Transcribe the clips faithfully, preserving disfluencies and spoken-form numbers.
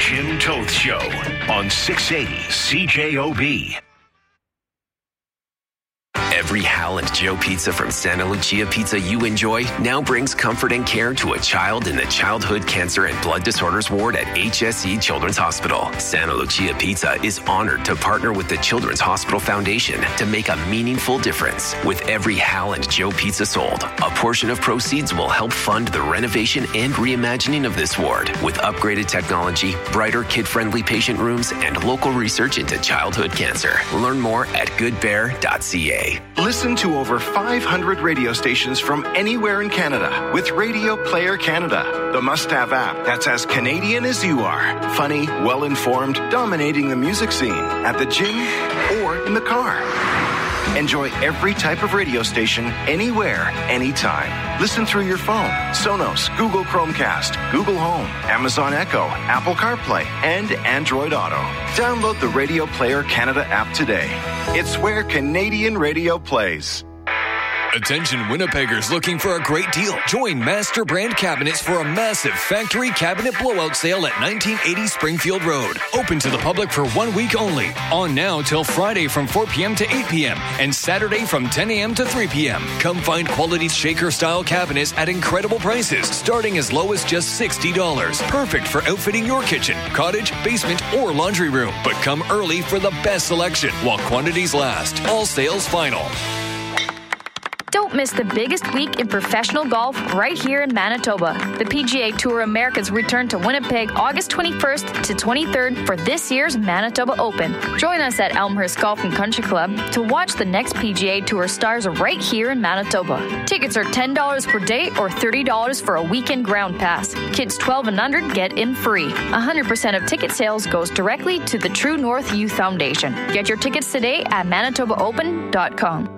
Jim Toth Show on six eighty C J O B. Every Hal and Joe pizza from Santa Lucia Pizza you enjoy now brings comfort and care to a child in the Childhood Cancer and Blood Disorders Ward at H S E Children's Hospital. Santa Lucia Pizza is honored to partner with the Children's Hospital Foundation to make a meaningful difference. With every Hal and Joe pizza sold, a portion of proceeds will help fund the renovation and reimagining of this ward with upgraded technology, brighter kid-friendly patient rooms, and local research into childhood cancer. Learn more at good bear dot c a. Listen to over five hundred radio stations from anywhere in Canada with Radio Player Canada, the must-have app that's as Canadian as you are. Funny, well-informed, dominating the music scene at the gym or in the car. Enjoy every type of radio station, anywhere, anytime. Listen through your phone, Sonos, Google Chromecast, Google Home, Amazon Echo, Apple CarPlay, and Android Auto. Download the Radio Player Canada app today. It's where Canadian radio plays. Attention Winnipeggers looking for a great deal. Join Master Brand Cabinets for a massive factory cabinet blowout sale at nineteen eighty Springfield Road. Open to the public for one week only. On now till Friday from four p.m. to eight p.m. and Saturday from ten a.m. to three p.m. Come find quality shaker-style cabinets at incredible prices, starting as low as just sixty dollars. Perfect for outfitting your kitchen, cottage, basement, or laundry room. But come early for the best selection while quantities last. All sales final. Don't miss the biggest week in professional golf right here in Manitoba. The P G A Tour Americas return to Winnipeg August twenty-first to twenty-third for this year's Manitoba Open. Join us at Elmhurst Golf and Country Club to watch the next P G A Tour stars right here in Manitoba. Tickets are ten dollars per day or thirty dollars for a weekend ground pass. Kids twelve and under get in free. one hundred percent of ticket sales goes directly to the True North Youth Foundation. Get your tickets today at manitoba open dot com.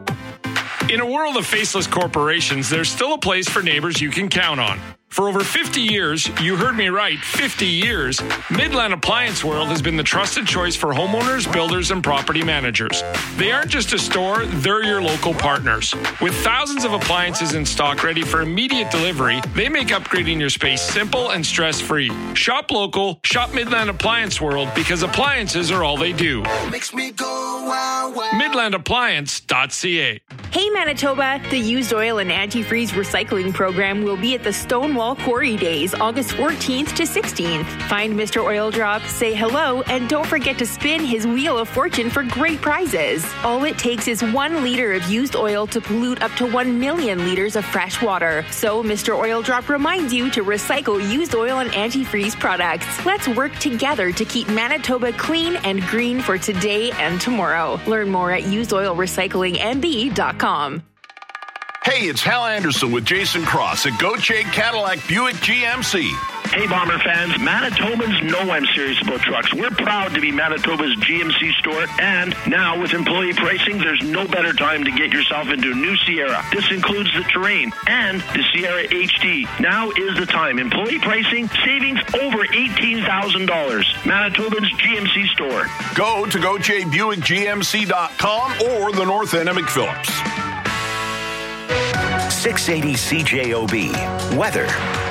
In a world of faceless corporations, there's still a place for neighbors you can count on. For over fifty years, you heard me right, fifty years, Midland Appliance World has been the trusted choice for homeowners, builders, and property managers. They aren't just a store, they're your local partners. With thousands of appliances in stock ready for immediate delivery, they make upgrading your space simple and stress-free. Shop local, shop Midland Appliance World, because appliances are all they do. Makes me go wow, wow. midland appliance dot c a. Hey Manitoba, the used oil and antifreeze recycling program will be at the Stonewall Quarry Days, August fourteenth to sixteenth. Find Mister Oil Drop, say hello, and don't forget to spin his Wheel of Fortune for great prizes. All it takes is one liter of used oil to pollute up to one million liters of fresh water. So Mister Oil Drop reminds you to recycle used oil and antifreeze products. Let's work together to keep Manitoba clean and green for today and tomorrow. Learn more at used oil recycling m b dot com. Hey, it's Hal Anderson with Jason Cross at Gauthier Cadillac Buick G M C. Hey, Bomber fans, Manitobans know I'm serious about trucks. We're proud to be Manitoba's G M C store, and now with employee pricing, there's no better time to get yourself into a new Sierra. This includes the Terrain and the Sierra H D. Now is the time. Employee pricing, savings over eighteen thousand dollars. Manitoba's G M C store. Go to Gauthier Buick G M C dot com or the North End of McPhillips. six eighty C J O B. Weather.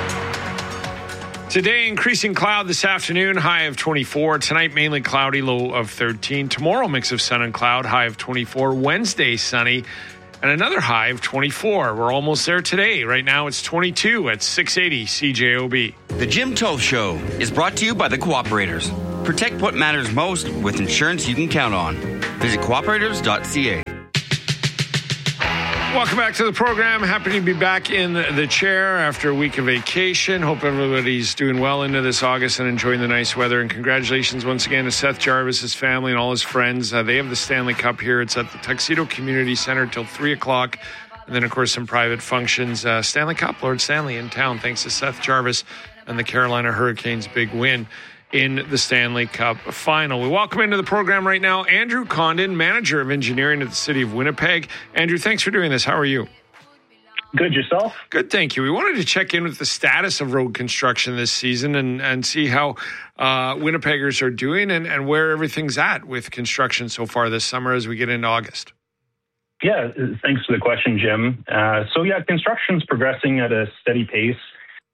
Today, increasing cloud this afternoon, high of twenty-four. Tonight, mainly cloudy, low of thirteen. Tomorrow, mix of sun and cloud, high of twenty-four. Wednesday, sunny, and another high of twenty-four. We're almost there today. Right now, it's twenty-two at six eighty C J O B. The Jim Toth Show is brought to you by the Cooperators. Protect what matters most with insurance you can count on. Visit cooperators dot c a. Welcome back to the program. Happy to be back in the chair after a week of vacation. Hope everybody's doing well into this August and enjoying the nice weather. And congratulations once again to Seth Jarvis, his family, and all his friends. Uh, they have the Stanley Cup here. It's at the Tuxedo Community Center till three o'clock. And then, of course, some private functions. Uh, Stanley Cup, Lord Stanley in town, thanks to Seth Jarvis and the Carolina Hurricanes' big win in the Stanley Cup final. We welcome into the program right now Andrew Condon, Manager of Engineering at the City of Winnipeg. Andrew, thanks for doing this. How are you? Good, yourself? Good, thank you. We wanted to check in with the status of road construction this season and, and see how uh, Winnipeggers are doing and, and where everything's at with construction so far this summer as we get into August. Yeah, thanks for the question, Jim. Uh, so yeah, construction's progressing at a steady pace.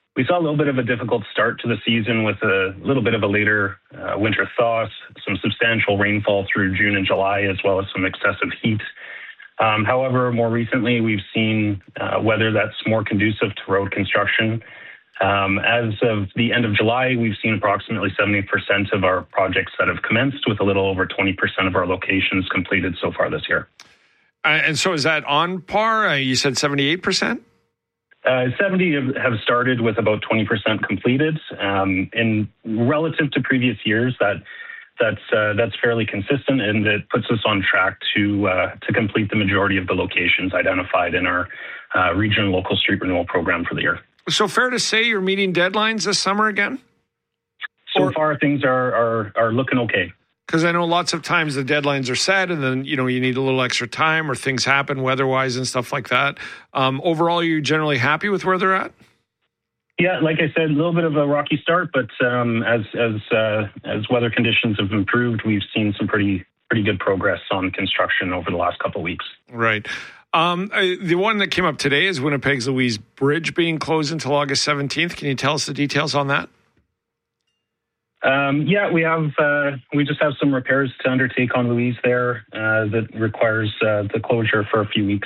we saw a little bit of a difficult start to the season with a little bit of a later uh, winter thaw, some substantial rainfall through June and July, as well as some excessive heat. Um, however, more recently, we've seen uh, weather that's more conducive to road construction. Um, as of the end of July, we've seen approximately seventy percent of our projects that have commenced, with a little over twenty percent of our locations completed so far this year. Uh, and so is that on par? Uh, you said seventy-eight percent? Uh, seventy have started with about twenty percent completed. Um, in relative to previous years, that that's uh, that's fairly consistent, and it puts us on track to uh, to complete the majority of the locations identified in our uh, regional local street renewal program for the year. So fair to say you're meeting deadlines this summer again? So or, far, things are, are are looking okay. Because I know lots of times the deadlines are set, and then you know you need a little extra time, or things happen weather-wise and stuff like that. Um, overall, are you generally happy with where they're at? Yeah, like I said, a little bit of a rocky start, but um, as as uh, as weather conditions have improved, we've seen some pretty pretty good progress on construction over the last couple of weeks. Right. Um, uh, the one that came up today is Winnipeg's Louise Bridge being closed until August seventeenth. Can you tell us the details on that? Um, yeah, we have uh, we just have some repairs to undertake on Louise there uh, that requires uh, the closure for a few weeks.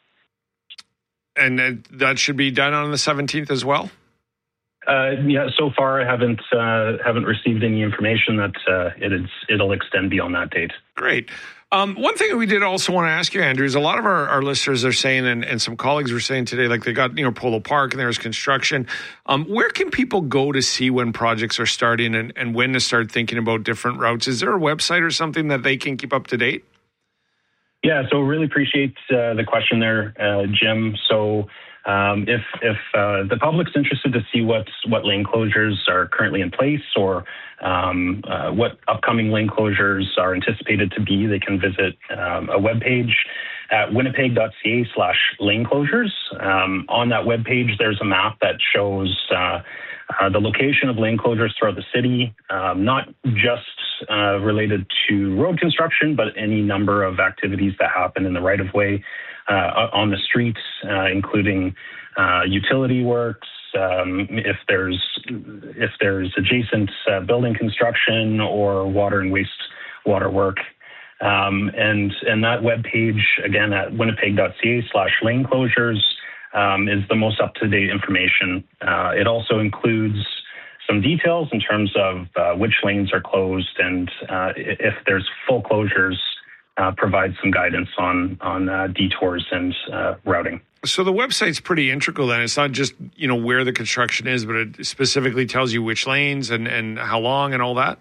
And uh, that should be done on the seventeenth as well? Uh, yeah, so far I haven't uh, haven't received any information that uh, it is it'll extend beyond that date. Great. Um, one thing we did also want to ask you, Andrew, is a lot of our, our listeners are saying, and, and some colleagues were saying today, like they got, you know, Polo Park and there's construction. Um, where can people go to see when projects are starting and, and when to start thinking about different routes? Is there a website or something that they can keep up to date? Yeah, so really appreciate uh, the question there, uh, Jim. So um, if if uh, the public's interested to see what what lane closures are currently in place, or um, uh, what upcoming lane closures are anticipated to be, they can visit um, a webpage at winnipeg.ca slash lane closures. Um, on that webpage, there's a map that shows uh, uh, the location of lane closures throughout the city, um, not just uh, related to road construction, but any number of activities that happen in the right-of-way uh, on the streets, uh, including uh, utility works, um, if there's if there's adjacent uh, building construction or water and wastewater work. Um, and, and that webpage, again, at winnipeg.ca slash lane closures, um, is the most up-to-date information. Uh, it also includes some details in terms of uh, which lanes are closed, and uh, if there's full closures, uh, provide some guidance on, on uh, detours and uh, routing. So the website's pretty integral then. It's not just, you know, where the construction is, but it specifically tells you which lanes and, and how long and all that?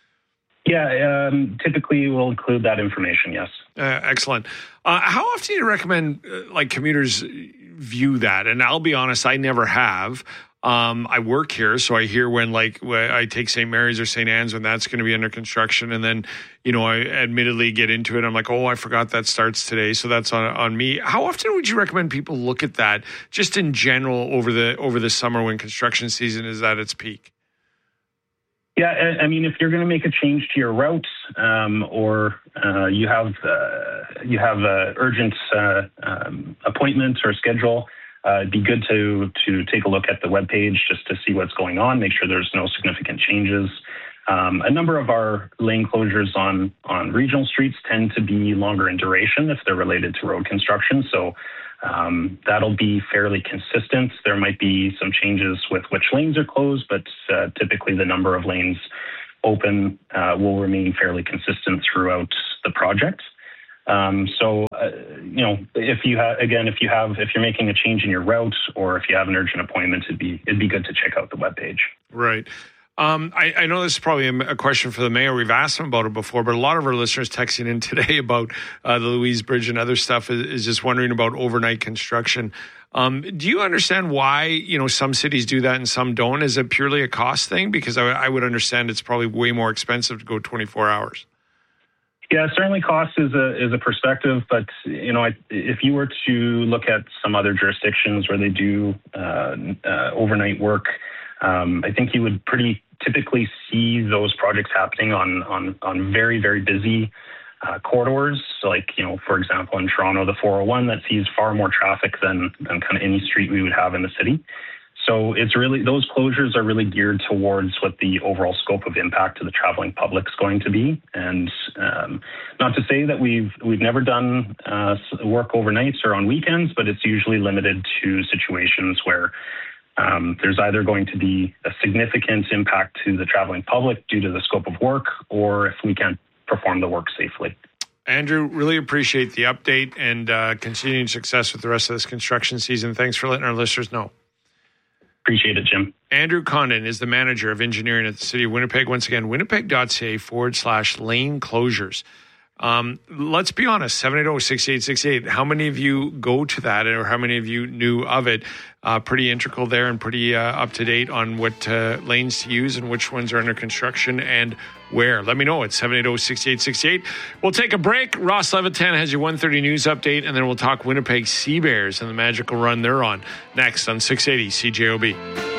Yeah, um, typically we'll include that information, yes. Uh, excellent. Uh, how often do you recommend uh, like commuters view that? And I'll be honest, I never have. Um, I work here, so I hear when like when I take Saint Mary's or Saint Anne's when that's going to be under construction, and then you know I admittedly get into it. I'm like, oh, I forgot that starts today, so that's on on me. How often would you recommend people look at that, just in general, over the over the summer when construction season is at its peak? Yeah, I mean, if you're going to make a change to your route, um, or uh, you have uh, you have an urgent uh, um, appointment or schedule, uh, it'd be good to to take a look at the webpage just to see what's going on, make sure there's no significant changes. Um, a number of our lane closures on on regional streets tend to be longer in duration if they're related to road construction, so um, that'll be fairly consistent. There might be some changes with which lanes are closed, but uh, typically the number of lanes open uh, will remain fairly consistent throughout the project. Um, so, uh, you know, if you have, again, if you have, if you're making a change in your route or if you have an urgent appointment, it'd be, it'd be good to check out the webpage. Right. Um, I, I know this is probably a, a question for the mayor. We've asked him about it before, but a lot of our listeners texting in today about uh, the Louise Bridge and other stuff is, is just wondering about overnight construction. Um, do you understand why, you know, some cities do that and some don't? Is it purely a cost thing? Because I, I would understand it's probably way more expensive to go twenty-four hours. Yeah, certainly cost is a is a perspective, but you know, I, if you were to look at some other jurisdictions where they do uh, uh, overnight work, um, I think you would pretty typically see those projects happening on on on very very busy uh, corridors. So like, you know, for example, in Toronto, the four oh one that sees far more traffic than than kind of any street we would have in the city. So it's really, those closures are really geared towards what the overall scope of impact to the traveling public is going to be. And um, not to say that we've we've never done uh, work overnights or on weekends, but it's usually limited to situations where um, there's either going to be a significant impact to the traveling public due to the scope of work, or if we can't perform the work safely. Andrew, really appreciate the update and uh, continuing success with the rest of this construction season. Thanks for letting our listeners know. Appreciate it, Jim. Andrew Condon is the manager of engineering at the City of Winnipeg. Once again, winnipeg.ca forward slash lane closures. Um, let's be honest, seven eight zero, six eight six eight. How many of you go to that, or how many of you knew of it? Uh, pretty integral there and pretty uh, up to date on what uh, lanes to use and which ones are under construction and where. Let me know at seven eight zero, six eight six eight. We'll take a break. Ross Levitan has your one thirty news update, and then we'll talk Winnipeg Sea Bears and the magical run they're on next on six eighty C J O B.